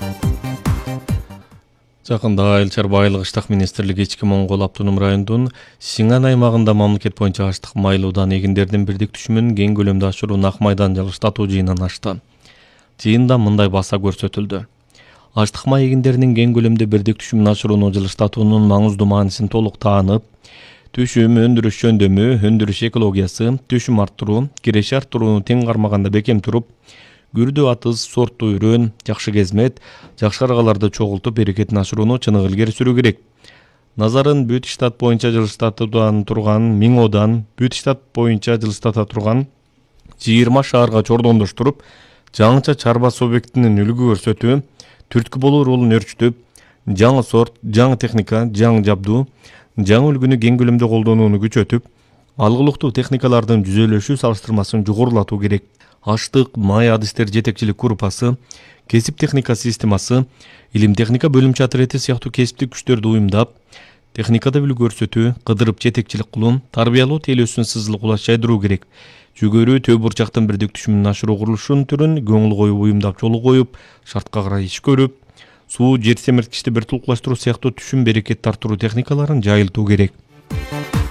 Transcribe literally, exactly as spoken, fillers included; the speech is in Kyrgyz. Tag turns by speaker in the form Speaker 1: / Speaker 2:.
Speaker 1: Жакында Айыл чарба айылык ыштак министрлиги Ички Моңгол автоном районунун Сиңан аймагында мамлекет боюнча аштык майлуудан эгиндердин бирдик түшүмүн кең көлөмдө ашыруун ак майдан жылыштатуу жыйынын ачты. Жыйында мындай баса көрсөтүлдү. Аштык май эгиндеринин кең көлөмдө бирдик түшүмүн ашырууну жылыштатуунун маңыздуу маанисин толук таанып, түшүм өндүрүш жөндөмү, өндүрүш экологиясы, түшүм арттыруу, киреше арттырууну тең кармаганда бекем туруп, күрдүү атыз, сорттуу үрөн, жакшы кезмет, жакшы аргаларды чогултуп берекетин ашырууну чыныгы илгери сүрүү керек. Назарын бүт штат боюнча жылыштатуудан турган миң одан, бүт штат боюнча жылыштата турган жыйырма шаарга чордондоштуруп, жаңыча чарба субъектинин үлгү көрсөтүү, түрткү болуу ролун өрчүтүп, жаңы сорт, жаңы техника, жаңы жабдуу, жаңы үлгүнү кең көлөмдө колдонууну күчөтүп, алгылыктуу техникалардын жүзөлөшүү салыштырмасын жогорулатуу керек. Аштык, май адистер жетекчилик группасы, кесип техника системасы, илим техника бөлүмчө отряды сыяктуу кесиптик күчтөрдү уюмдап, техникада үлгү көрсөтүү, кыдырып жетекчилик кылуу, тарбиялоо тейлөөсүн сызылы кулаш жайдыруу керек. Жүгөрү төө бурчактын бирдик түшүмүн ашыруу курулушунун түрүн көңүл коюп уюмдап жолу коюп, шартка карай иш көрүп, суу, жер семирткичти бир тулкулаштыруу сыяктуу түшүм берекетти арттыруу техникаларын жайылтуу керек.